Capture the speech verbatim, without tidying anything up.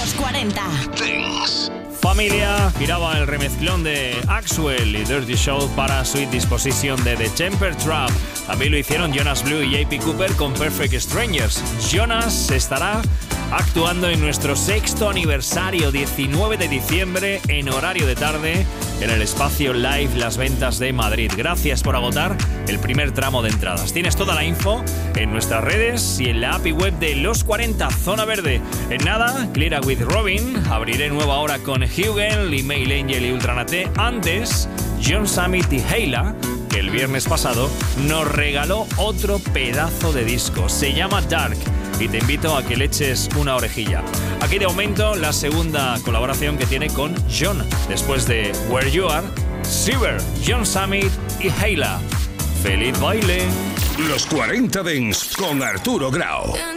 Los cuarenta Dance. Familia giraba el remezclón de Axwell y Dirty Show para Sweet Disposition de The Temper Trap. También lo hicieron Jonas Blue y J P Cooper con Perfect Strangers. Jonas estará actuando en nuestro sexto aniversario, diecinueve de diciembre, en horario de tarde, en el espacio Live Las Ventas de Madrid. Gracias por agotar el primer tramo de entradas. Tienes toda la info en nuestras redes y en la app y web de Los cuarenta, Zona Verde. En nada, Cleara with Robin. Abriré nueva hora con Hugel, Email Angel y Ultranate. Antes, John Summit y Hayla, que el viernes pasado nos regaló otro pedazo de disco. Se llama Dark y te invito a que le eches una orejilla. Aquí de aumento la segunda colaboración que tiene con John, después de Where You Are, Silver, John Summit y Hayla. ¡Feliz baile! Los cuarenta Dance con Arturo Grau.